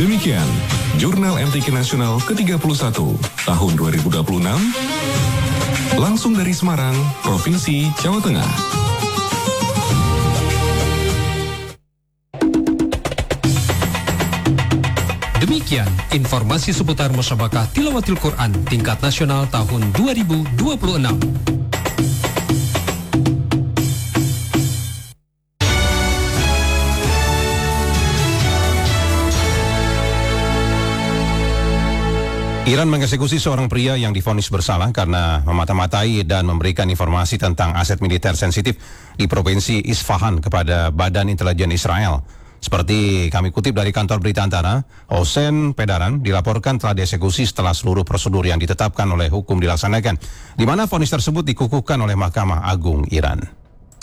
Demikian Jurnal MTQ Nasional ke-31 tahun 2026 langsung dari Semarang, Provinsi Jawa Tengah. Demikian informasi seputar Musabaqah Tilawatil Quran tingkat nasional tahun 2026. Iran mengeksekusi seorang pria yang divonis bersalah karena memata-matai dan memberikan informasi tentang aset militer sensitif di Provinsi Isfahan kepada Badan Intelijen Israel. Seperti kami kutip dari kantor berita Antara, Hossein Pedaran dilaporkan telah dieksekusi setelah seluruh prosedur yang ditetapkan oleh hukum dilaksanakan, di mana vonis tersebut dikukuhkan oleh Mahkamah Agung Iran.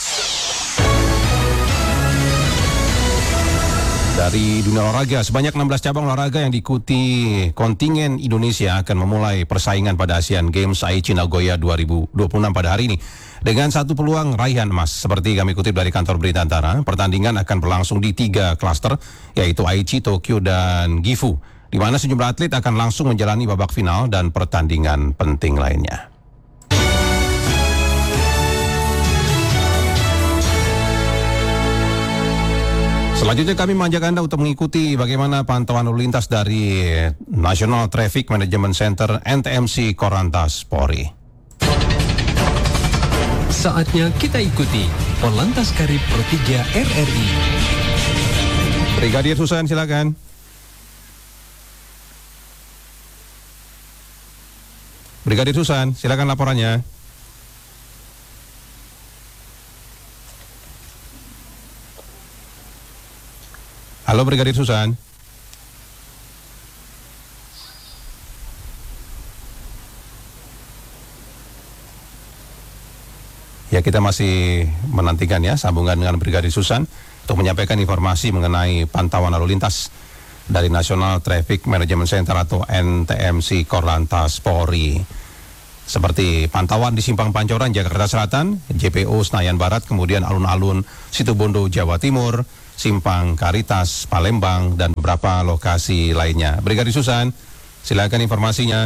Dari dunia olahraga, sebanyak 16 cabang olahraga yang diikuti kontingen Indonesia akan memulai persaingan pada Asian Games Aichi Nagoya 2026 pada hari ini. Dengan satu peluang raihan emas, seperti kami kutip dari kantor berita Antara, pertandingan akan berlangsung di 3 klaster, yaitu Aichi, Tokyo, dan Gifu, di mana sejumlah atlet akan langsung menjalani babak final dan pertandingan penting lainnya. Selanjutnya kami mengajak Anda untuk mengikuti bagaimana pantauan lalu lintas dari National Traffic Management Center NTMC Korlantas Polri. Saatnya kita ikuti Korlantas Karib Pro 3 RRI. Brigadir Susan, silakan. Brigadir Susan, silakan laporannya. Halo Brigadir Susan. Ya, kita masih menantikan ya sambungan dengan Brigadir Susan untuk menyampaikan informasi mengenai pantauan lalu lintas dari National Traffic Management Center atau NTMC Korlantas Polri. Seperti pantauan di Simpang Pancoran, Jakarta Selatan, JPO Senayan Barat, kemudian alun-alun Situbondo, Jawa Timur, Simpang Karitas, Palembang, dan beberapa lokasi lainnya. Brigadir Susan, silakan informasinya.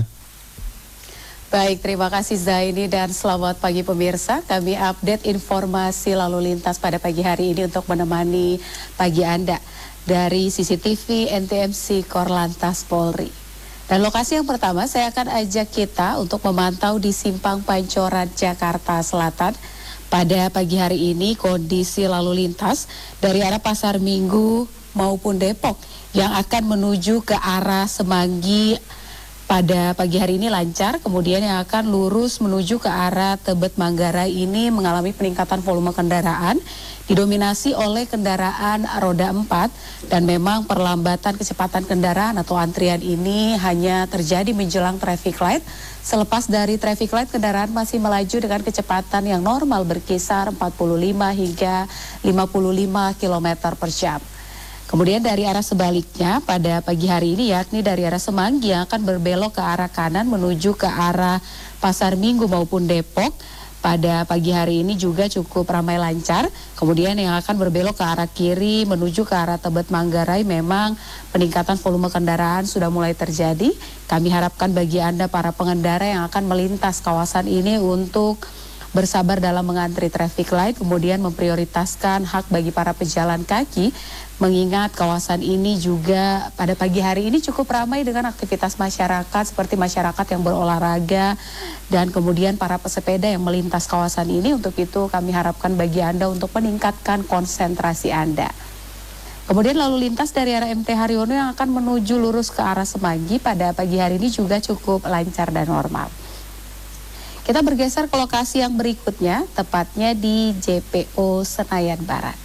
Baik, terima kasih Zaini dan selamat pagi pemirsa. Kami update informasi lalu lintas pada pagi hari ini untuk menemani pagi Anda dari CCTV NTMC Korlantas Polri. Dan lokasi yang pertama saya akan ajak kita untuk memantau di Simpang Pancoran, Jakarta Selatan. Pada pagi hari ini kondisi lalu lintas dari arah Pasar Minggu maupun Depok yang akan menuju ke arah Semanggi pada pagi hari ini lancar, kemudian yang akan lurus menuju ke arah Tebet Manggarai ini mengalami peningkatan volume kendaraan didominasi oleh kendaraan roda 4 dan memang perlambatan kecepatan kendaraan atau antrian ini hanya terjadi menjelang traffic light. Selepas dari traffic light, kendaraan masih melaju dengan kecepatan yang normal berkisar 45 hingga 55 km per jam. Kemudian dari arah sebaliknya pada pagi hari ini yakni dari arah Semanggi yang akan berbelok ke arah kanan menuju ke arah Pasar Minggu maupun Depok. Pada pagi hari ini juga cukup ramai lancar. Kemudian yang akan berbelok ke arah kiri menuju ke arah Tebet Manggarai memang peningkatan volume kendaraan sudah mulai terjadi. Kami harapkan bagi Anda para pengendara yang akan melintas kawasan ini untuk bersabar dalam mengantri traffic light, kemudian memprioritaskan hak bagi para pejalan kaki, mengingat kawasan ini juga pada pagi hari ini cukup ramai dengan aktivitas masyarakat seperti masyarakat yang berolahraga dan kemudian para pesepeda yang melintas kawasan ini. Untuk itu kami harapkan bagi Anda untuk meningkatkan konsentrasi Anda. Kemudian lalu lintas dari arah MT Haryono yang akan menuju lurus ke arah Semanggi pada pagi hari ini juga cukup lancar dan normal. Kita bergeser ke lokasi yang berikutnya, tepatnya di JPO Senayan Barat.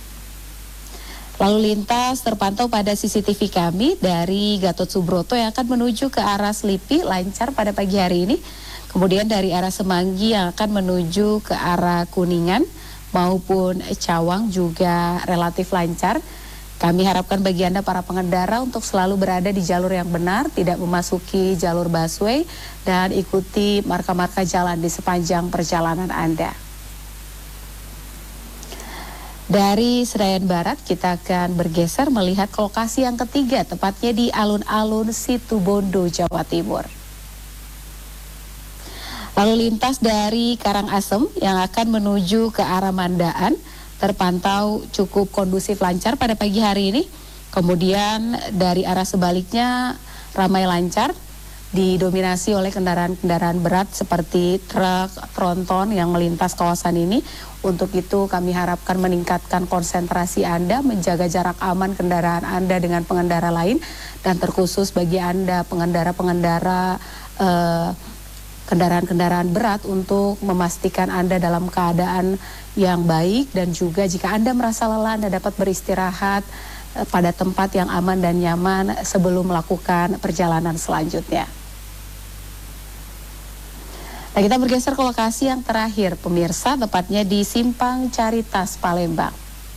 Lalu lintas terpantau pada CCTV kami dari Gatot Subroto yang akan menuju ke arah Selipi lancar pada pagi hari ini. Kemudian dari arah Semanggi yang akan menuju ke arah Kuningan maupun Cawang juga relatif lancar. Kami harapkan bagi Anda para pengendara untuk selalu berada di jalur yang benar, tidak memasuki jalur busway, dan ikuti marka-marka jalan di sepanjang perjalanan Anda. Dari Senayan Barat kita akan bergeser melihat ke lokasi yang ketiga, tepatnya di alun-alun Situbondo, Jawa Timur. Lalu lintas dari Karangasem yang akan menuju ke arah Mandaan terpantau cukup kondusif lancar pada pagi hari ini. Kemudian dari arah sebaliknya ramai lancar, didominasi oleh kendaraan-kendaraan berat seperti truk, tronton yang melintas kawasan ini. Untuk itu kami harapkan meningkatkan konsentrasi Anda, menjaga jarak aman kendaraan Anda dengan pengendara lain, dan terkhusus bagi Anda pengendara-pengendara kendaraan-kendaraan berat untuk memastikan Anda dalam keadaan yang baik, dan juga jika Anda merasa lelah Anda dapat beristirahat pada tempat yang aman dan nyaman sebelum melakukan perjalanan selanjutnya. Nah, kita bergeser ke lokasi yang terakhir, pemirsa, tepatnya di Simpang Caritas, Palembang.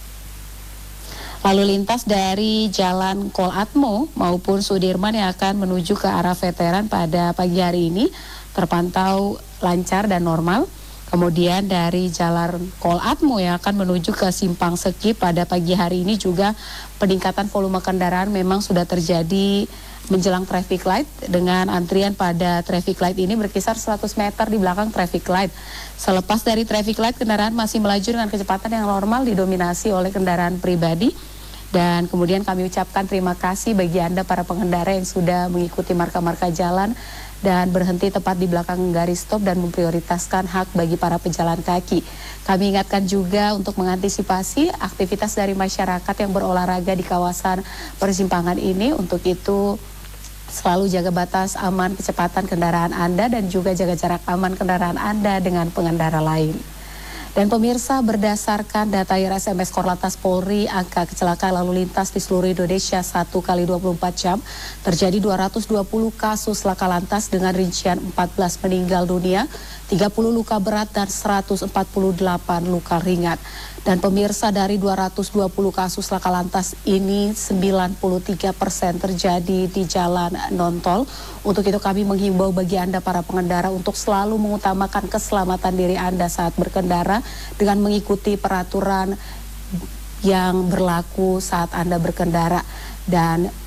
Lalu lintas dari Jalan Kolatmo maupun Sudirman yang akan menuju ke arah Veteran pada pagi hari ini terpantau lancar dan normal. Kemudian dari Jalan Kolatmo yang akan menuju ke Simpang Seki pada pagi hari ini juga peningkatan volume kendaraan memang sudah terjadi menjelang traffic light, dengan antrian pada traffic light ini berkisar 100 meter di belakang traffic light. Selepas dari traffic light, kendaraan masih melaju dengan kecepatan yang normal didominasi oleh kendaraan pribadi. Dan kemudian kami ucapkan terima kasih bagi Anda para pengendara yang sudah mengikuti marka-marka jalan dan berhenti tepat di belakang garis stop dan memprioritaskan hak bagi para pejalan kaki. Kami ingatkan juga untuk mengantisipasi aktivitas dari masyarakat yang berolahraga di kawasan persimpangan ini. Untuk itu selalu jaga batas aman kecepatan kendaraan Anda dan juga jaga jarak aman kendaraan Anda dengan pengendara lain. Dan pemirsa, berdasarkan data IRSMS Korlantas Polri, angka kecelakaan lalu lintas di seluruh Indonesia 1 kali 24 jam terjadi 220 kasus laka lantas dengan rincian 14 meninggal dunia, 30 luka berat dan 148 luka ringan. Dan pemirsa, dari 220 kasus laka lantas ini 93% terjadi di jalan non-tol. Untuk itu kami menghimbau bagi Anda para pengendara untuk selalu mengutamakan keselamatan diri Anda saat berkendara dengan mengikuti peraturan yang berlaku saat Anda berkendara. Dan